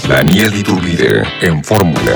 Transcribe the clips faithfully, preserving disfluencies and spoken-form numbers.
Daniel Iturbide en Fórmula.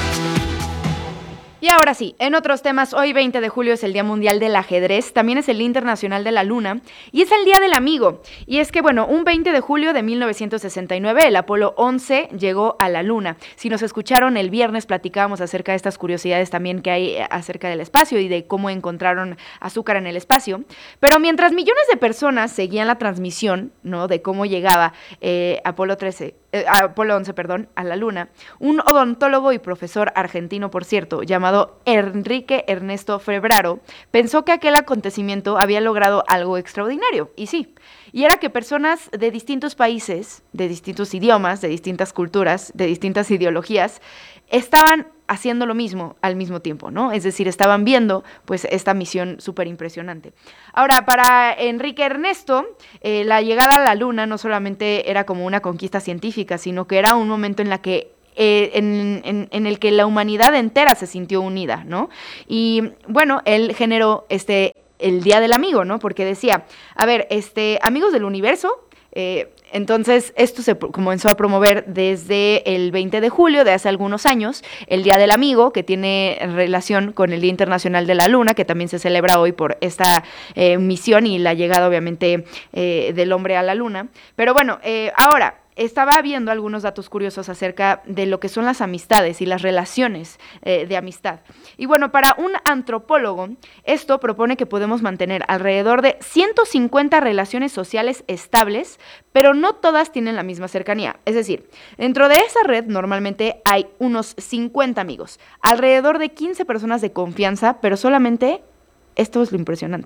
Y ahora sí, en otros temas, hoy veinte de julio es el Día Mundial del Ajedrez, también es el Día Internacional de la Luna y es el Día del Amigo. Y es que, bueno, un veinte de julio de mil novecientos sesenta y nueve, el Apolo once llegó a la Luna. Si nos escucharon el viernes, platicábamos acerca de estas curiosidades también que hay acerca del espacio y de cómo encontraron azúcar en el espacio. Pero mientras millones de personas seguían la transmisión, ¿no?, de cómo llegaba eh, Apolo trece, eh, Apolo once, perdón, a la Luna, un odontólogo y profesor argentino, por cierto, llamado Enrique Ernesto Febraro, pensó que aquel acontecimiento había logrado algo extraordinario, y sí, y era que personas de distintos países, de distintos idiomas, de distintas culturas, de distintas ideologías, estaban haciendo lo mismo al mismo tiempo, ¿no? Es decir, estaban viendo, pues, esta misión súper impresionante. Ahora, para Enrique Ernesto, eh, la llegada a la Luna no solamente era como una conquista científica, sino que era un momento en la que Eh, en, en, en el que la humanidad entera se sintió unida, ¿no? Y bueno, él generó este, el Día del Amigo, ¿no? Porque decía, a ver, este, amigos del universo, eh, entonces esto se comenzó a promover desde el veinte de julio de hace algunos años, el Día del Amigo, que tiene relación con el Día Internacional de la Luna, que también se celebra hoy por esta eh, misión y la llegada, obviamente, eh, del hombre a la Luna. Pero bueno, eh, ahora, estaba viendo algunos datos curiosos acerca de lo que son las amistades y las relaciones eh, de amistad. Y bueno, para un antropólogo, esto propone que podemos mantener alrededor de ciento cincuenta relaciones sociales estables, pero no todas tienen la misma cercanía. Es decir, dentro de esa red normalmente hay unos cincuenta amigos, alrededor de quince personas de confianza, pero solamente, esto es lo impresionante,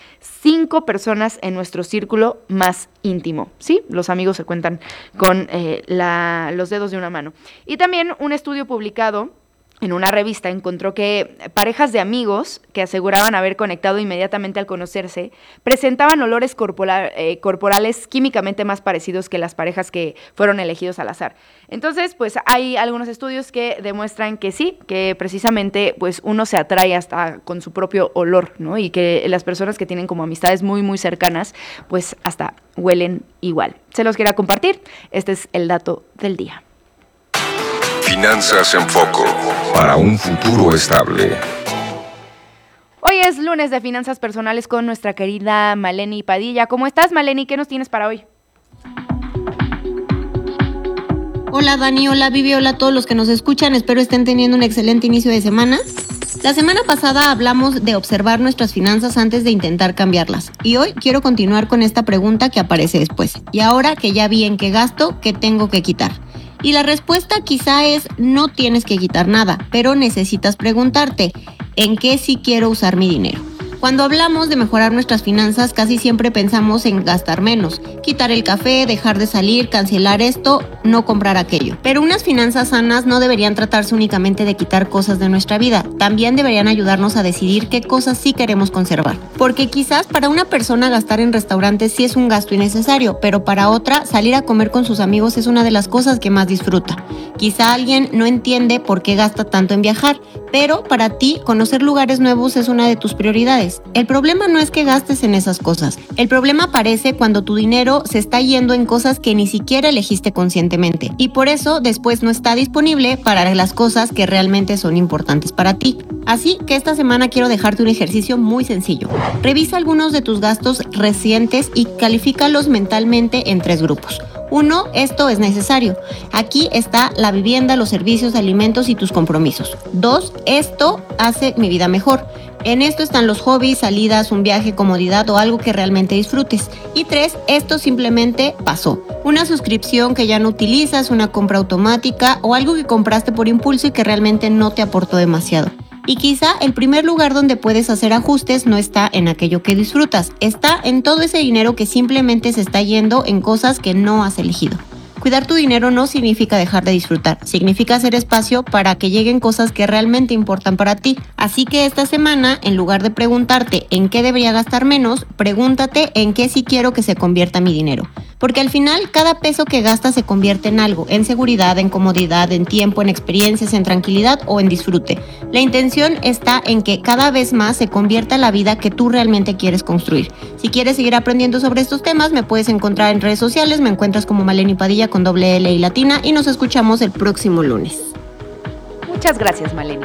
cinco personas en nuestro círculo más íntimo, ¿sí? Los amigos se cuentan con eh, la, los dedos de una mano. Y también un estudio publicado en una revista encontró que parejas de amigos que aseguraban haber conectado inmediatamente al conocerse presentaban olores corporal, eh, corporales químicamente más parecidos que las parejas que fueron elegidos al azar. Entonces, pues hay algunos estudios que demuestran que sí, que precisamente pues uno se atrae hasta con su propio olor, ¿no? Y que las personas que tienen como amistades muy, muy cercanas, pues hasta huelen igual. Se los quería compartir. Este es el dato del día. Finanzas en Foco, para un futuro estable. Hoy es lunes de Finanzas Personales con nuestra querida Maleni Padilla. ¿Cómo estás, Maleni? ¿Qué nos tienes para hoy? Hola, Dani. Hola, Vivi. Hola a todos los que nos escuchan. Espero estén teniendo un excelente inicio de semana. La semana pasada hablamos de observar nuestras finanzas antes de intentar cambiarlas. Y hoy quiero continuar con esta pregunta que aparece después. Y ahora que ya vi en qué gasto, ¿qué tengo que quitar? Y la respuesta quizá es no tienes que quitar nada, pero necesitas preguntarte, ¿en qué sí quiero usar mi dinero? Cuando hablamos de mejorar nuestras finanzas, casi siempre pensamos en gastar menos, quitar el café, dejar de salir, cancelar esto, no comprar aquello. Pero unas finanzas sanas no deberían tratarse únicamente de quitar cosas de nuestra vida, también deberían ayudarnos a decidir qué cosas sí queremos conservar. Porque quizás para una persona gastar en restaurantes sí es un gasto innecesario, pero para otra salir a comer con sus amigos es una de las cosas que más disfruta. Quizá alguien no entiende por qué gasta tanto en viajar, pero para ti conocer lugares nuevos es una de tus prioridades. El problema no es que gastes en esas cosas. El problema aparece cuando tu dinero se está yendo en cosas que ni siquiera elegiste conscientemente y por eso después no está disponible para las cosas que realmente son importantes para ti. Así que esta semana quiero dejarte un ejercicio muy sencillo. Revisa algunos de tus gastos recientes y califícalos mentalmente en tres grupos. Uno, esto es necesario. Aquí está la vivienda, los servicios, alimentos y tus compromisos. Dos, esto hace mi vida mejor. En esto están los hobbies, salidas, un viaje, comodidad o algo que realmente disfrutes. Y tres, esto simplemente pasó. Una suscripción que ya no utilizas, una compra automática o algo que compraste por impulso y que realmente no te aportó demasiado. Y quizá el primer lugar donde puedes hacer ajustes no está en aquello que disfrutas, está en todo ese dinero que simplemente se está yendo en cosas que no has elegido. Cuidar tu dinero no significa dejar de disfrutar, significa hacer espacio para que lleguen cosas que realmente importan para ti. Así que esta semana, en lugar de preguntarte en qué debería gastar menos, pregúntate en qué sí quiero que se convierta mi dinero. Porque al final, cada peso que gastas se convierte en algo, en seguridad, en comodidad, en tiempo, en experiencias, en tranquilidad o en disfrute. La intención está en que cada vez más se convierta la vida que tú realmente quieres construir. Si quieres seguir aprendiendo sobre estos temas, me puedes encontrar en redes sociales, me encuentras como Maleni Padilla con doble L y latina, y nos escuchamos el próximo lunes. Muchas gracias, Maleni.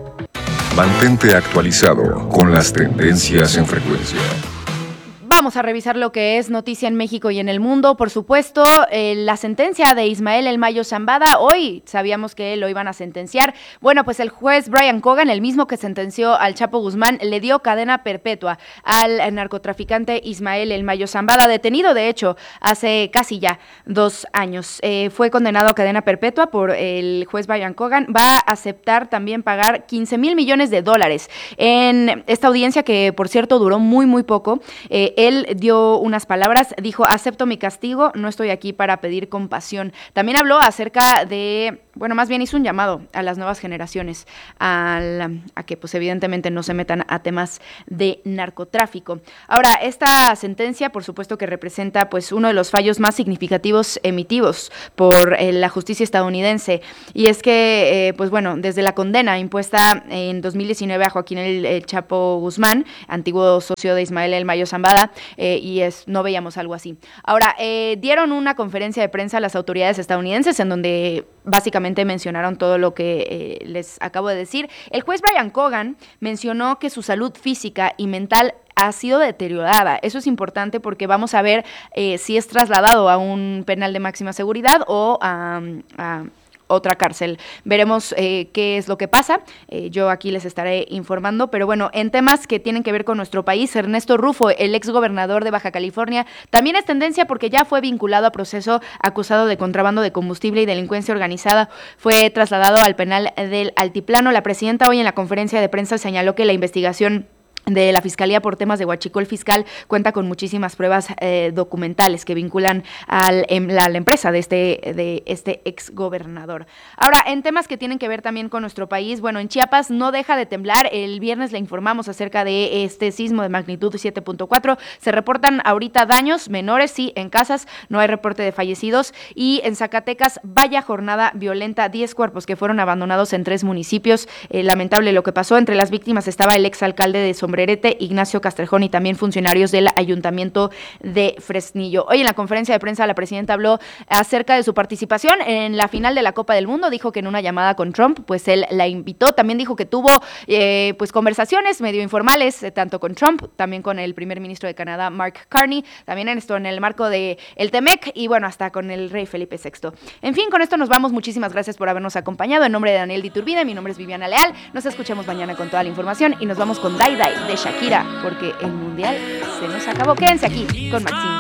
Mantente actualizado con las tendencias en frecuencia. Vamos a revisar lo que es noticia en México y en el mundo. Por supuesto, eh, la sentencia de Ismael El Mayo Zambada. Hoy sabíamos que lo iban a sentenciar. Bueno, pues el juez Brian Cogan, el mismo que sentenció al Chapo Guzmán, le dio cadena perpetua al narcotraficante Ismael El Mayo Zambada, detenido de hecho hace casi ya dos años. Eh, fue condenado a cadena perpetua por el juez Brian Cogan. Va a aceptar también pagar quince mil millones de dólares en esta audiencia que, por cierto, duró muy, muy poco. Eh, Él dio unas palabras, dijo: acepto mi castigo, no estoy aquí para pedir compasión. También habló acerca de, bueno, más bien hizo un llamado a las nuevas generaciones, a, la, a que pues evidentemente no se metan a temas de narcotráfico. Ahora, esta sentencia, por supuesto que representa pues uno de los fallos más significativos emitidos por eh, la justicia estadounidense, y es que, eh, pues bueno, desde la condena impuesta en dos mil diecinueve a Joaquín el, el Chapo Guzmán, antiguo socio de Ismael El Mayo Zambada, Eh, y es, no veíamos algo así. Ahora, eh, dieron una conferencia de prensa a las autoridades estadounidenses en donde básicamente mencionaron todo lo que eh, les acabo de decir. El juez Brian Cogan mencionó que su salud física y mental ha sido deteriorada. Eso es importante porque vamos a ver eh, si es trasladado a un penal de máxima seguridad o a... a otra cárcel. Veremos eh, qué es lo que pasa. Eh, yo aquí les estaré informando, pero bueno, en temas que tienen que ver con nuestro país, Ernesto Rufo, el exgobernador de Baja California, también es tendencia porque ya fue vinculado a proceso acusado de contrabando de combustible y delincuencia organizada. Fue trasladado al penal del Altiplano. La presidenta hoy en la conferencia de prensa señaló que la investigación de la Fiscalía por temas de huachicol fiscal cuenta con muchísimas pruebas eh, documentales que vinculan al, em, la, a la empresa de este, de este exgobernador. Ahora, en temas que tienen que ver también con nuestro país, bueno, en Chiapas no deja de temblar. El viernes le informamos acerca de este sismo de magnitud siete punto cuatro. Se reportan ahorita daños menores, sí, en casas, no hay reporte de fallecidos. Y en Zacatecas, vaya jornada violenta, diez cuerpos que fueron abandonados en tres municipios. Eh, lamentable lo que pasó. Entre las víctimas estaba el exalcalde de Sombrerete, Ignacio Castrejón, y también funcionarios del Ayuntamiento de Fresnillo. Hoy en la conferencia de prensa la presidenta habló acerca de su participación en la final de la Copa del Mundo. Dijo que en una llamada con Trump, pues él la invitó. También dijo que tuvo eh, pues conversaciones medio informales, eh, tanto con Trump, también con el primer ministro de Canadá, Mark Carney, también en esto en el marco de el Temec y bueno, hasta con el rey Felipe sexto. En fin, con esto nos vamos. Muchísimas gracias por habernos acompañado. En nombre de Daniel Diturbide, mi nombre es Viviana Leal. Nos escuchamos mañana con toda la información y nos vamos con Dai Dai de Shakira, porque el mundial se nos acabó. Quédense aquí con Maxine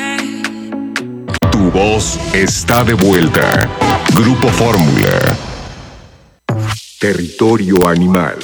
Goodside. Tu voz está de vuelta. Grupo Fórmula. Territorio animal.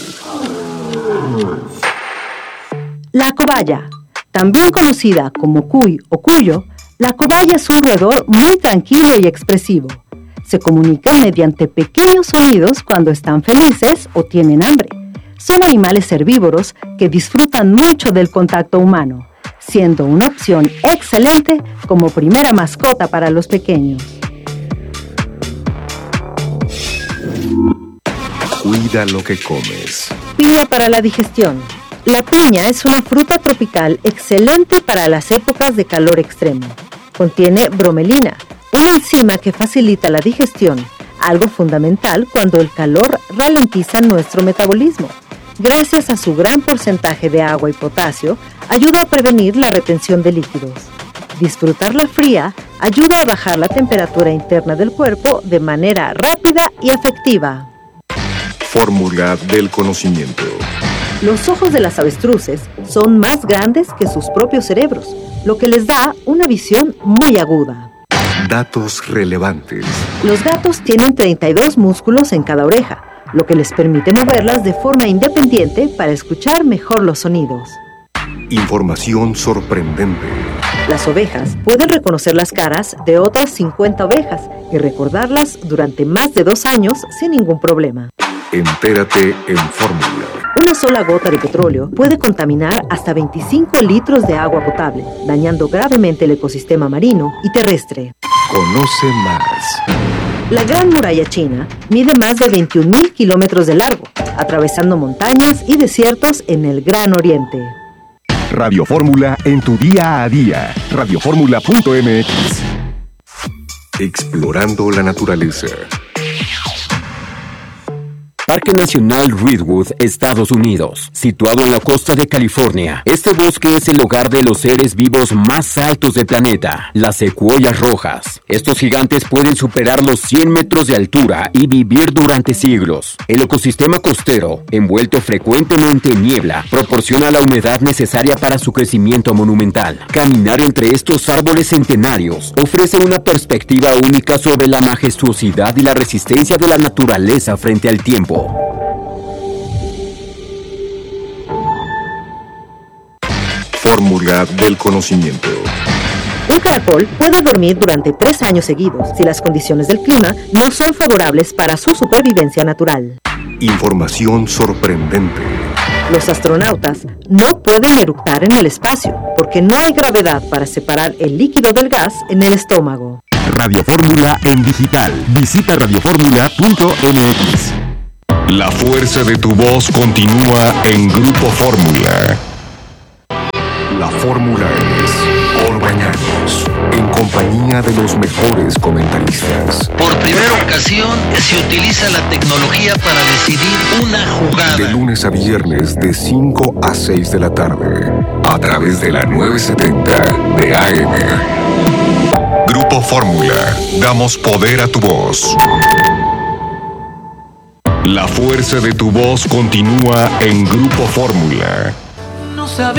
La cobaya, también conocida como cuy o cuyo, la cobaya es un roedor muy tranquilo y expresivo. Se comunican mediante pequeños sonidos cuando están felices o tienen hambre. Son animales herbívoros que disfrutan mucho del contacto humano, siendo una opción excelente como primera mascota para los pequeños. Cuida lo que comes. Piña para la digestión. La piña es una fruta tropical excelente para las épocas de calor extremo. Contiene bromelina, una enzima que facilita la digestión, algo fundamental cuando el calor ralentiza nuestro metabolismo. Gracias a su gran porcentaje de agua y potasio, ayuda a prevenir la retención de líquidos. Disfrutarla fría ayuda a bajar la temperatura interna del cuerpo de manera rápida y efectiva. Fórmula del conocimiento. Los ojos de las avestruces son más grandes que sus propios cerebros, lo que les da una visión muy aguda. Datos relevantes. Los gatos tienen treinta y dos músculos en cada oreja, lo que les permite moverlas de forma independiente para escuchar mejor los sonidos. Información sorprendente. Las ovejas pueden reconocer las caras de otras cincuenta ovejas y recordarlas durante más de dos años sin ningún problema. Entérate en Fórmula. Una sola gota de petróleo puede contaminar hasta veinticinco litros de agua potable, dañando gravemente el ecosistema marino y terrestre. Conoce más. La Gran Muralla China mide más de veintiún mil kilómetros de largo, atravesando montañas y desiertos en el Gran Oriente. Radio Fórmula en tu día a día. radio fórmula punto m x. Explorando la naturaleza. Parque Nacional Redwood, Estados Unidos. Situado en la costa de California, este bosque es el hogar de los seres vivos más altos del planeta, las secuoyas rojas. Estos gigantes pueden superar los cien metros de altura y vivir durante siglos. El ecosistema costero, envuelto frecuentemente en niebla, proporciona la humedad necesaria para su crecimiento monumental. Caminar entre estos árboles centenarios ofrece una perspectiva única sobre la majestuosidad y la resistencia de la naturaleza frente al tiempo. Fórmula del conocimiento. Un caracol puede dormir durante tres años seguidos si las condiciones del clima no son favorables para su supervivencia natural. Información sorprendente. Los astronautas no pueden eructar en el espacio porque no hay gravedad para separar el líquido del gas en el estómago. Radio Fórmula en digital. Visita radioformula punto m x. La fuerza de tu voz continúa en Grupo Fórmula. La fórmula es Orbañanos, en compañía de los mejores comentaristas. Por primera ocasión se utiliza la tecnología para decidir una jugada. De lunes a viernes de cinco a seis de la tarde, a través de la novecientos setenta de A M. Grupo Fórmula, damos poder a tu voz. La fuerza de tu voz continúa en Grupo Fórmula. No sabía.